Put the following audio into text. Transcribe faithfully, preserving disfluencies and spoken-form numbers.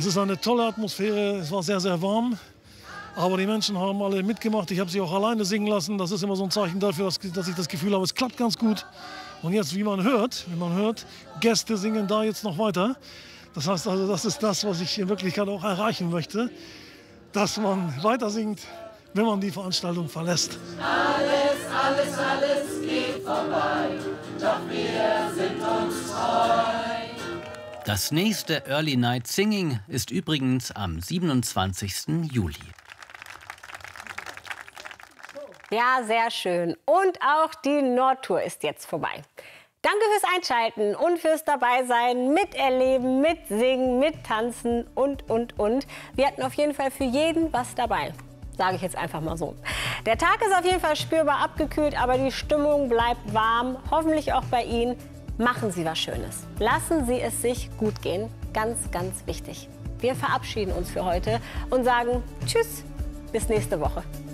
Es ist eine tolle Atmosphäre, es war sehr, sehr warm. Aber die Menschen haben alle mitgemacht. Ich habe sie auch alleine singen lassen. Das ist immer so ein Zeichen dafür, dass, dass ich das Gefühl habe, es klappt ganz gut. Und jetzt, wie man hört, wie man hört, Gäste singen da jetzt noch weiter. Das heißt also, das ist das, was ich in Wirklichkeit auch erreichen möchte. Dass man weiter singt, wenn man die Veranstaltung verlässt. Alles, alles, alles geht vorbei, doch wir sind uns treu. Das nächste Early Night Singing ist übrigens am siebenundzwanzigsten Juli. Ja, sehr schön. Und auch die Nordtour ist jetzt vorbei. Danke fürs Einschalten und fürs Dabeisein, miterleben, mitsingen, mittanzen und, und, und. Wir hatten auf jeden Fall für jeden was dabei, sage ich jetzt einfach mal so. Der Tag ist auf jeden Fall spürbar abgekühlt, aber die Stimmung bleibt warm, hoffentlich auch bei Ihnen. Machen Sie was Schönes. Lassen Sie es sich gut gehen. Ganz, ganz wichtig. Wir verabschieden uns für heute und sagen Tschüss, bis nächste Woche.